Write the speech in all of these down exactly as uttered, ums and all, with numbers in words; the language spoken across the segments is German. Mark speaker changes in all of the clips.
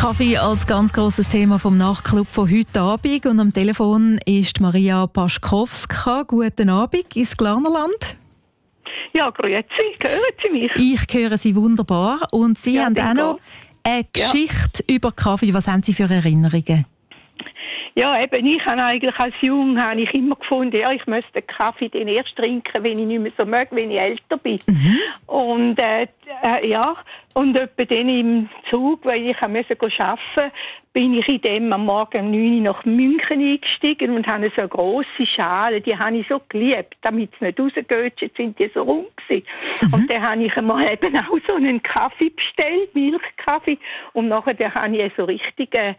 Speaker 1: Kaffee als ganz grosses Thema vom Nachtclub von heute Abend. Und am Telefon ist Maria Paschkowska. Guten Abend ins Glarnerland.
Speaker 2: Ja, grüezi. Hören Sie mich?
Speaker 1: Ich höre Sie wunderbar. Und Sie
Speaker 2: Ja,
Speaker 1: haben auch noch eine Geschichte ja. über Kaffee. Was haben Sie für Erinnerungen?
Speaker 2: Ja, eben, ich habe eigentlich als Jung habe ich immer gefunden, ja, ich müsste den Kaffee den erst trinken, wenn ich nicht mehr so mag, wenn ich älter bin. Mhm. Und äh, äh, ja, und etwa dann im Zug, weil ich musste arbeiten, bin ich in dem am Morgen um neun Uhr nach München eingestiegen und habe so eine grosse Schale, die habe ich so geliebt, damit sie nicht rausgehen, sind die so rum gewesen. Mhm. Und dann habe ich einmal eben auch so einen Kaffee bestellt, Milchkaffee, und nachher habe ich so richtig einen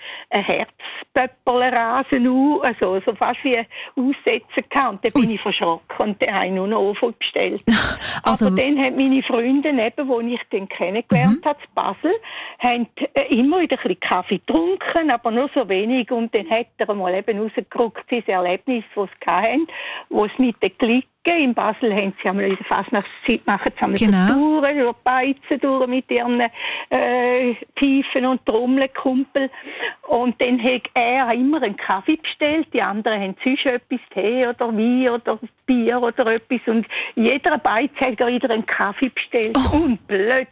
Speaker 2: Herzpöpperlerasen, also so fast wie aussetzen gehabt. Dann bin Ui. ich verschrocken und dann habe ich nur noch Ofen bestellt. Also, aber dann haben meine Freunde, eben, die ich dann kennengelernt mhm. habe, in Basel, haben immer wieder ein bisschen Kaffee getrunken, aber nur so wenig. Und dann hat er mal eben rausgerückt, sein Erlebnis, das sie hatten, wo es mit den Klicken in Basel haben sie einmal in der Fasnachtszeit machen sie einmal genau. so Touren, über Beizen durch mit ihren äh, Tiefen und Trommelkumpel. Und dann hat er immer einen Kaffee bestellt, die anderen haben sonst etwas, Tee oder Wein oder Bier oder etwas. Und jeder Beiz hat er wieder einen Kaffee bestellt. Oh. Und plötzlich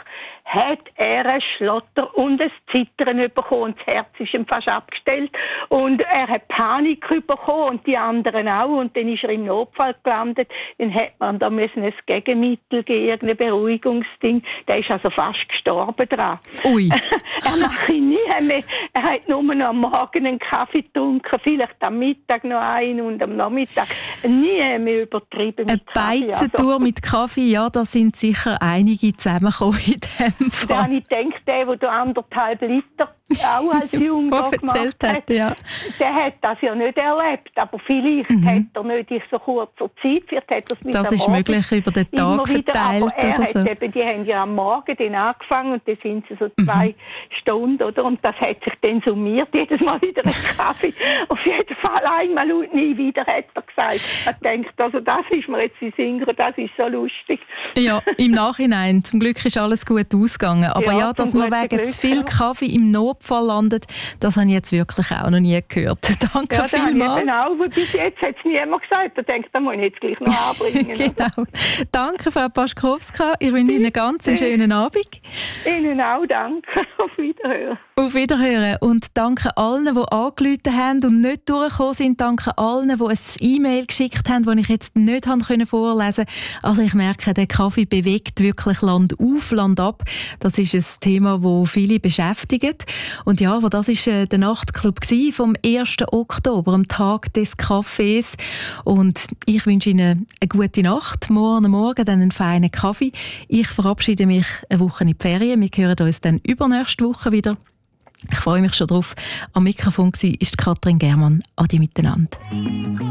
Speaker 2: hat er einen Schlotter und ein Zittern bekommen und das Herz ist ihm fast abgestellt und er hat Panik bekommen und die anderen auch und dann ist er im Notfall gelandet. Dann hat man da müssen ein Gegenmittel geben, irgendein Beruhigungsding. Der ist also fast gestorben dran. Ui. Er macht ihn nie mehr. Er hat nur noch am Morgen einen Kaffee getrunken, vielleicht am Mittag noch einen und am Nachmittag nie mehr übertrieben mit Kaffee.
Speaker 1: Eine Beizentour also. Mit Kaffee, ja, da sind sicher einige zusammengekommen in dem Fall.
Speaker 2: Da habe ich gedacht, der, der da anderthalb Liter auch als Jung
Speaker 1: gemacht hat, ja.
Speaker 2: der hat das ja nicht erlebt. Aber vielleicht mhm. hat er nicht in so kurzer Zeit, vielleicht hat er es mit
Speaker 1: Das ist Morgen möglich über den Tag
Speaker 2: wieder,
Speaker 1: verteilt
Speaker 2: aber er
Speaker 1: oder so.
Speaker 2: Hat eben, die haben ja am Morgen dann angefangen und dann sind sie so zwei mhm. Stunden, oder? Und das hat sich dann summiert, jedes Mal wieder ein Kaffee. Auf jeden Fall einmal und nie wieder, hat er gesagt. Er denkt, also das ist mir jetzt in Singen, das ist so lustig.
Speaker 1: Ja, im Nachhinein. Zum Glück ist alles gut ausgegangen. Aber ja, ja dass man wegen Glück, zu viel ja. Kaffee im Notfall landet, das habe ich jetzt wirklich auch noch nie gehört. Danke
Speaker 2: ja,
Speaker 1: vielmals.
Speaker 2: Genau, weil bis jetzt hat es niemand gesagt. Da denkt, da muss ich jetzt gleich noch anbringen.
Speaker 1: Genau. Danke, Frau Paschkowska. Ich wünsche Ihnen einen ganz schönen Abend.
Speaker 2: Ihnen auch, danke. Auf Wiederhören.
Speaker 1: Auf Wiederhören. Und danke allen, die angerufen haben und nicht durchgekommen sind. Danke allen, die ein E-Mail geschickt haben, das ich jetzt nicht vorlesen konnte. Also ich merke, der Kaffee bewegt wirklich Land auf, Land ab. Das ist ein Thema, das viele beschäftigt. Und ja, aber das war äh, der Nachtclub vom ersten Oktober, am Tag des Kaffees. Und ich wünsche Ihnen eine gute Nacht, morgen Morgen dann einen feinen Kaffee. Ich verabschiede mich eine Woche in die Ferien. Wir hören uns dann übernächste Woche wieder. Ich freue mich schon drauf. Am Mikrofon war Katrin Germann. Adi miteinander.